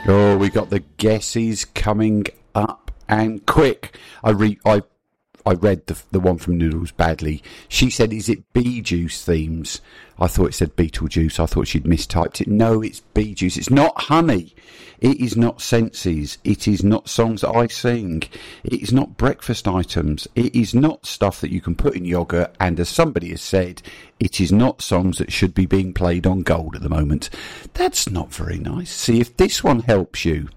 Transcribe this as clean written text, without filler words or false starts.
Oh, we got the guesses coming up and quick. I read the one from Noodles badly. She said, is it Bee Juice themes? I thought it said Beetlejuice. I thought she'd mistyped it. No, it's Bee Juice. It's not Honey. It is not Senses. It is not songs that I sing. It is not breakfast items. It is not stuff that you can put in yogurt. And as somebody has said, it is not songs that should be being played on gold at the moment. That's not very nice. See, if this one helps you,